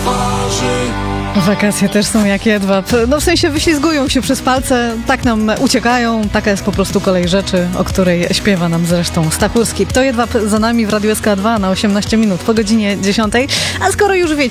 twarzy. Wakacje też są jak jedwab. No w sensie wyślizgują się przez palce, tak nam uciekają. Taka jest po prostu kolej rzeczy, o której śpiewa nam zresztą Stachurski. To jedwab za nami w Radiu SK2 na 18 minut po godzinie 10. A skoro już wiecie,